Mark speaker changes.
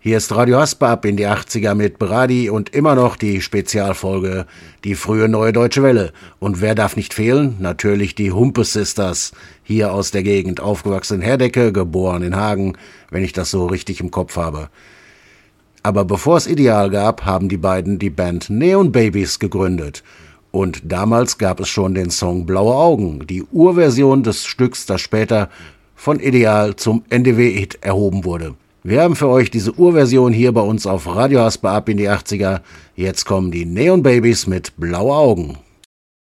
Speaker 1: Hier ist Radio Haspe ab in die 80er mit Brady und immer noch die Spezialfolge Die frühe Neue Deutsche Welle. Und wer darf nicht fehlen? Natürlich die Humpes Sisters, hier aus der Gegend, aufgewachsen in Herdecke, geboren in Hagen, wenn ich das so richtig im Kopf habe. Aber bevor es Ideal gab, haben die beiden die Band Neon Babies gegründet. Und damals gab es schon den Song Blaue Augen, die Urversion des Stücks, das später von Ideal zum NDW-Hit erhoben wurde. Wir haben für euch diese Urversion hier bei uns auf Radio Haspe ab in die 80er. Jetzt kommen die Neon Babies mit Blaue Augen.